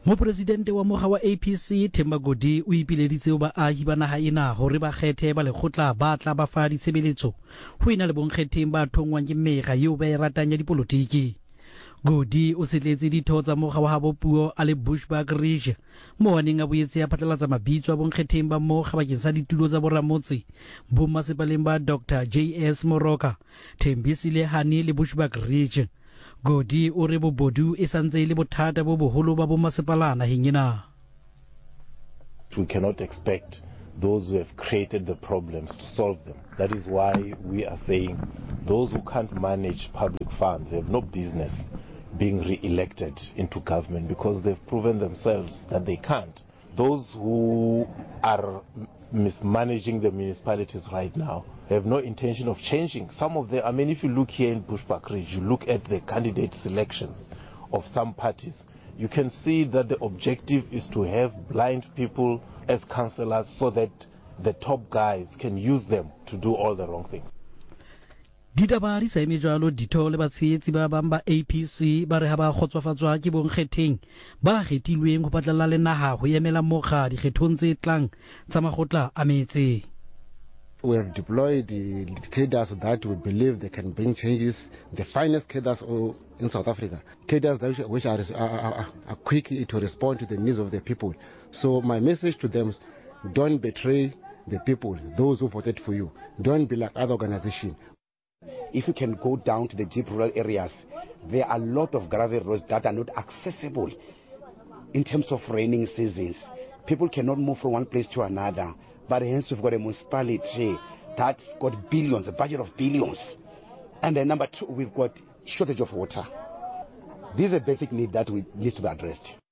Mopresidente wa moga wa APC Themba Godi o ipileditse o baahi ba naha ena hore ba kgethe ba lekgotla ba tla ba fa ditshebeletso ho ina le bonkgetheng ba thongwang ke mega eo ba e ratang ya dipolotiki. Godi o setletse ditho tsa moga wa habo puo a le Bushbuckridge mo waneng a boetse a phatlalatsa mabitso a bonkgetheng ba moga bakeng sa ditulo tsa boramotse bo masepaleng ba Dr. JS Moroka, Thembisile Hani le Bushbuckridge. Godi o re bobodu e santse le bothata bo boholo ba bo masepala naheng ena. We cannot expect those who have created the problems to solve them. That is why we are saying those who can't manage public funds have no business being re-elected into government because they've proven themselves that they can't. Those who are mismanaging the municipalities right now have no intention of changing. Some of them, I mean, if you look here in Bushbuckridge, you look at the candidate selections of some parties, you can see that the objective is to have blind people as councillors so that the top guys can use them to do all the wrong things. Ditaba di sa eme jwalo ditho le batshehetsi ba bang ba APC ba re ha ba kgotsofatswa ke bonkgetheng ba kgethilweng ho patlalla le naha ho emela moga dikgethong tse tlang tsa makgotla a metse. We have deployed the cadres that we believe they can bring changes, the finest cadres in South Africa, cadres which are quick to respond to the needs of the people. So my message to them is don't betray the people, those who voted for you. Don't be like other organizations. If you can go down to the deep rural areas, there are a lot of gravel roads that are not accessible in terms of raining seasons. People cannot move from one place to another. But hence we've got a municipality that's got billions, a budget of billions. And then number two, we've got shortage of water. This is a basic need that needs to be addressed.